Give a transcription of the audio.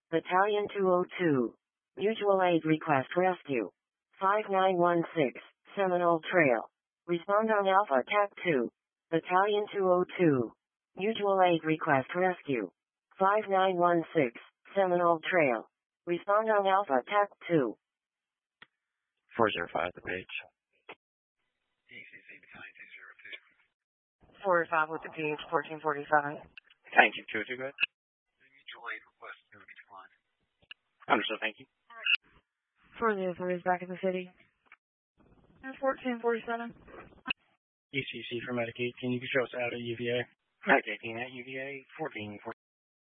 Battalion 202. Mutual aid request rescue. 5916, Seminole Trail. Respond on Alpha TAC 2. Battalion 202. Mutual aid request rescue. 5916, Seminole Trail. Respond on Alpha TAC 2. 405 the page. ECC Battalion 202. 405 with the page, 1445. Thank you. 202, go ahead. The mutual aid request will be declined. Understood, thank you. 403 is back in the city. 1447. ECC for Medicaid. Can you show us out at UVA? Medicaid, at UVA 1447.